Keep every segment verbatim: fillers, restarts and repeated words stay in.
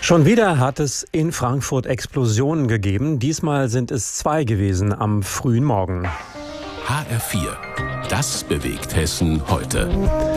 Schon wieder hat es in Frankfurt Explosionen gegeben. Diesmal sind es zwei gewesen am frühen Morgen. H R vier. Das bewegt Hessen heute.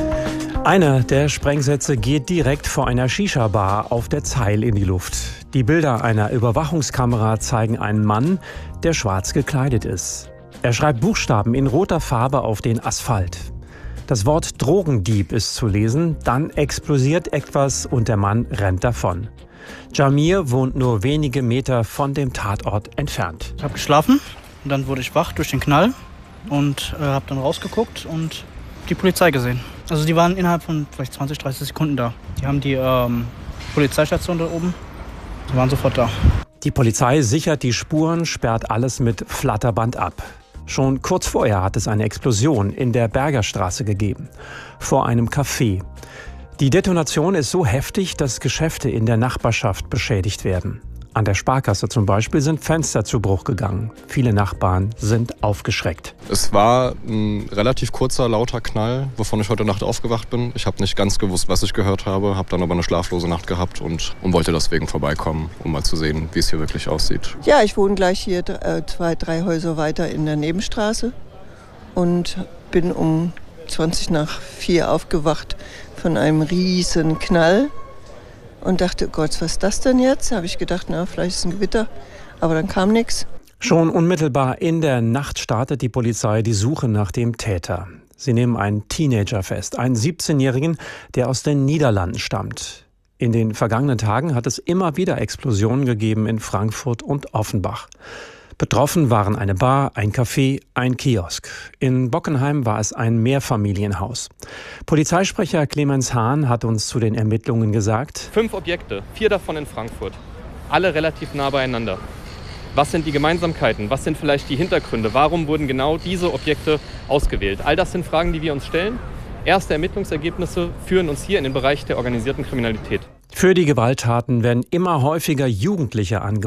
Einer der Sprengsätze geht direkt vor einer Shisha-Bar auf der Zeil in die Luft. Die Bilder einer Überwachungskamera zeigen einen Mann, der schwarz gekleidet ist. Er schreibt Buchstaben in roter Farbe auf den Asphalt. Das Wort Drogendieb ist zu lesen, dann explodiert etwas und der Mann rennt davon. Jamir wohnt nur wenige Meter von dem Tatort entfernt. Ich habe geschlafen und dann wurde ich wach durch den Knall und äh, habe dann rausgeguckt und die Polizei gesehen. Also die waren innerhalb von vielleicht zwanzig, dreißig Sekunden da. Die haben die ähm, Polizeistation da oben, die waren sofort da. Die Polizei sichert die Spuren, sperrt alles mit Flatterband ab. Schon kurz vorher hat es eine Explosion in der Bergerstraße gegeben, vor einem Café. Die Detonation ist so heftig, dass Geschäfte in der Nachbarschaft beschädigt werden. An der Sparkasse zum Beispiel sind Fenster zu Bruch gegangen. Viele Nachbarn sind aufgeschreckt. Es war ein relativ kurzer, lauter Knall, wovon ich heute Nacht aufgewacht bin. Ich habe nicht ganz gewusst, was ich gehört habe, habe dann aber eine schlaflose Nacht gehabt und, und wollte deswegen vorbeikommen, um mal zu sehen, wie es hier wirklich aussieht. Ja, ich wohne gleich hier äh, zwei, drei Häuser weiter in der Nebenstraße und bin um zwanzig nach vier aufgewacht von einem riesen Knall. Und dachte, Gott, was ist das denn jetzt? Habe ich gedacht, na, vielleicht ist es ein Gewitter. Aber dann kam nichts. Schon unmittelbar in der Nacht startet die Polizei die Suche nach dem Täter. Sie nehmen einen Teenager fest, einen siebzehnjährigen, der aus den Niederlanden stammt. In den vergangenen Tagen hat es immer wieder Explosionen gegeben in Frankfurt und Offenbach. Betroffen waren eine Bar, ein Café, ein Kiosk. In Bockenheim war es ein Mehrfamilienhaus. Polizeisprecher Clemens Hahn hat uns zu den Ermittlungen gesagt: Fünf Objekte, vier davon in Frankfurt. Alle relativ nah beieinander. Was sind die Gemeinsamkeiten? Was sind vielleicht die Hintergründe? Warum wurden genau diese Objekte ausgewählt? All das sind Fragen, die wir uns stellen. Erste Ermittlungsergebnisse führen uns hier in den Bereich der organisierten Kriminalität. Für die Gewalttaten werden immer häufiger Jugendliche angeklagt.